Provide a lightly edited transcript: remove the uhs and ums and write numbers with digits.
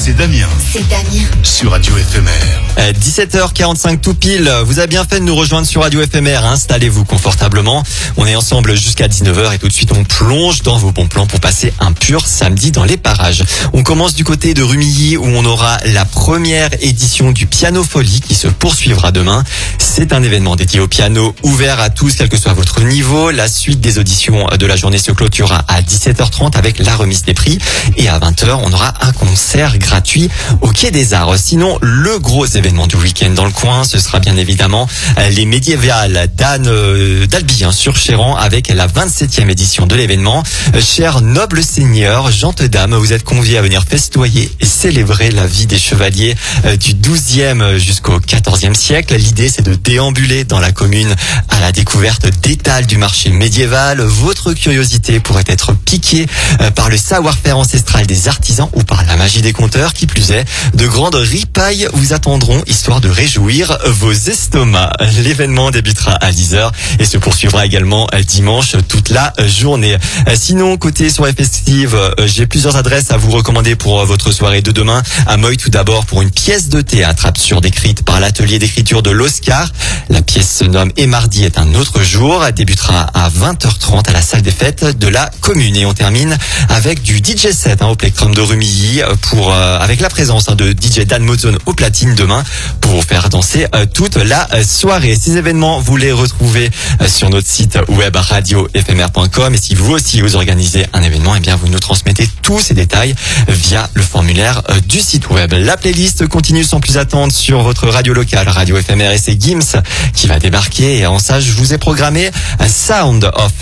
C'est Damien. C'est Damien. Sur Radio FMR. 17h45 tout pile. Vous avez bien fait de nous rejoindre sur Radio FMR. Installez-vous confortablement. On est ensemble jusqu'à 19h et tout de suite on plonge dans vos bons plans pour passer un pur samedi dans les parages. On commence du côté de Rumilly où on aura la première édition du Piano Folie qui se poursuivra demain. C'est un événement dédié au piano, ouvert à tous, quel que soit votre niveau. La suite des auditions de la journée se clôturera à 17h30 avec la remise des prix. Et à 20h, on aura un concert gratuit au Quai des Arts. Sinon, le gros événement du week-end dans le coin, ce sera bien évidemment les médiévales d'Albi sur Chéran avec la 27e édition de l'événement. Chers nobles seigneurs, gentes dames, vous êtes conviés à venir festoyer et célébrer la vie des chevaliers du 12e jusqu'au 14e siècle. L'idée, c'est de déambuler dans la commune à la découverte d'étals du marché médiéval. Votre curiosité pourrait être piquée par le savoir-faire ancestral des artisans ou par la magie des conteurs. Qui plus est, de grandes ripailles vous attendront histoire de réjouir vos estomacs. L'événement débutera à 10h et se poursuivra également dimanche toute la journée. Sinon, côté soirée festive, j'ai plusieurs adresses à vous recommander pour votre soirée de demain. À Moy, tout d'abord, pour une pièce de théâtre absurde écrite par l'atelier d'écriture de l'Oscar. La pièce se nomme Et mardi est un autre jour. Elle débutera à 20h30 à la salle des fêtes de la commune. Et on termine avec du DJ set au Plectrum de Rumilly avec la présence de DJ Dan Mozone au platine demain pour vous faire danser toute la soirée. Ces événements, vous les retrouvez sur notre site web radiofmr.com. Et si vous aussi vous organisez un événement, eh bien vous nous transmettez tous ces détails via le formulaire du site web. La playlist continue sans plus attendre sur votre radio locale, Radio FMR, et c'est Gims qui va débarquer. Et en ça, je vous ai programmé Sound of